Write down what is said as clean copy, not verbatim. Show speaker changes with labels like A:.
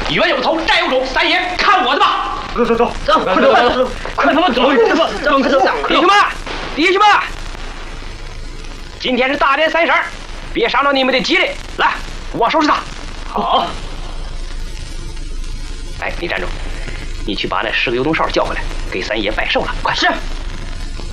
A: 冤有头，债有主，三爷看我的吧！
B: 走，快走，快他妈走！
A: 弟兄们，今天是大年30，别伤着你们的脊梁。来，我收拾他。
B: 好。
A: 哎，你站住！你去把那10个油灯哨叫回来，给三爷拜寿了。快！
B: 是。